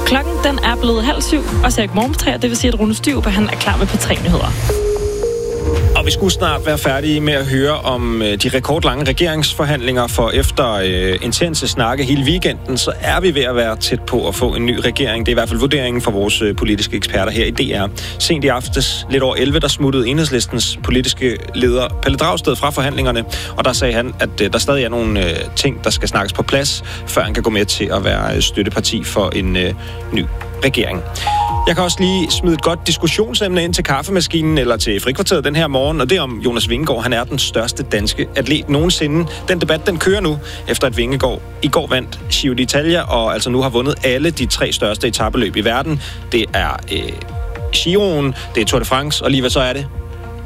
Klokken den er blevet 6:30, og så er jeg morgen på 3, og det vil sige, at Rune Styrup, han er klar med P3-nyheder. Og vi skulle snart være færdige med at høre om de rekordlange regeringsforhandlinger, for efter intense snakke hele weekenden, så er vi ved at være tæt på at få en ny regering. Det er i hvert fald vurderingen for vores politiske eksperter her i DR. Sent i aftes, lidt over 11, der smuttede Enhedslistens politiske leder Pelle Dragsted fra forhandlingerne, og der sagde han, at der stadig er nogle ting, der skal snakkes på plads, før han kan gå med til at være støtteparti for en ny regering. Jeg kan også lige smide et godt diskussionsemne ind til kaffemaskinen eller til frikvarteret den her morgen, og det er om Jonas Vingegaard. Han er den største danske atlet nogensinde. Den debat, den kører nu, efter at Vingegaard i går vandt Giro d'Italia, og altså nu har vundet alle de 3 største etapeløb i verden. Det er Giroen, det er Tour de France, og lige hvad så er det?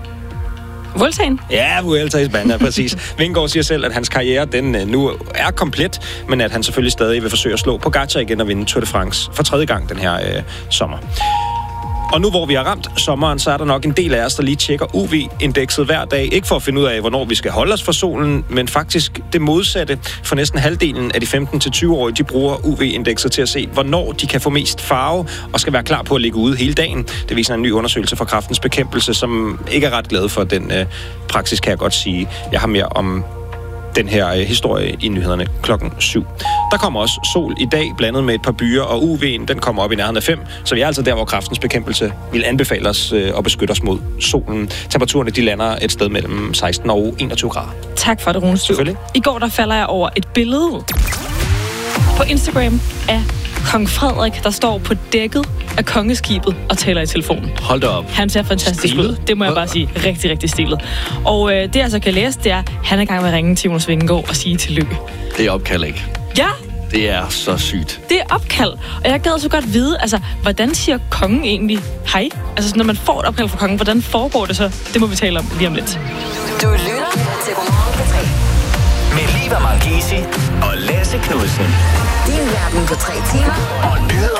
Vueltaen? Ja, Vuelta i Spanien, præcis. Vingegaard siger selv, at hans karriere den nu er komplet, men at han selvfølgelig stadig vil forsøge at slå Pogačar igen og vinde Tour de France for 3. gang den her sommer. Og nu hvor vi har ramt sommeren, så er der nok en del af os, der lige tjekker UV-indekset hver dag. Ikke for at finde ud af, hvornår vi skal holde os fra solen, men faktisk det modsatte. For næsten halvdelen af de 15-20-årige, de bruger UV-indekset til at se, hvornår de kan få mest farve og skal være klar på at ligge ude hele dagen. Det viser en ny undersøgelse fra Kræftens Bekæmpelse, som ikke er ret glad for den praksis, kan jeg godt sige. Jeg har mere om den her historie i nyhederne 7:00. Der kommer også sol i dag, blandet med et par byer, og UV'en, den kommer op i nærheden af 5, så vi er altså der, hvor Kræftens Bekæmpelse vil anbefale os at beskytte os mod solen. Temperaturerne, de lander et sted mellem 16 og 21 grader. Tak for det, Rune Styrup. I går, der falder jeg over et billede på Instagram af kong Frederik, der står på dækket af kongeskibet og taler i telefonen. Hold da op. Han ser fantastisk ud. Det må jeg bare sige. Rigtig, rigtig stilet. Og det, jeg så kan læse, det er, at han er i gang med at ringe til Jonas Vingegaard og sige tillykke. Det er opkald, ikke? Ja. Det er så sygt. Det er opkald. Og jeg gad så godt vide, altså, hvordan siger kongen egentlig hej? Altså, når man får et opkald fra kongen, hvordan foregår det så? Det må vi tale om lige om lidt. Du lytter til Godmorgen på 3. Med Liva Marchese og Lasse Knudsen. Din verden på 3 timer. Og nyheder